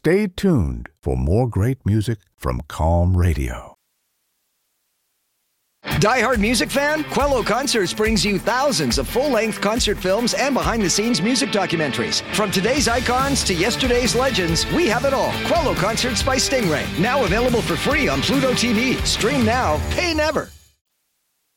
Stay tuned for more great music from Calm Radio. Die Hard music fan? Quello Concerts brings you thousands of full-length concert films and behind-the-scenes music documentaries. From today's icons to yesterday's legends, we have it all. Quello Concerts by Stingray. Now available for free on Pluto TV. Stream now, pay never.